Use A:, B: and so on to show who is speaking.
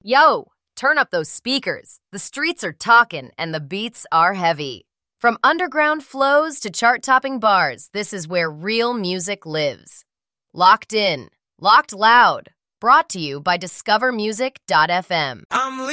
A: Yo, turn up those speakers. The streets are talking and the beats are heavy. From underground flows to chart-topping bars, this is where real music lives. Locked in, locked loud. Brought to you by discovermusic.fm.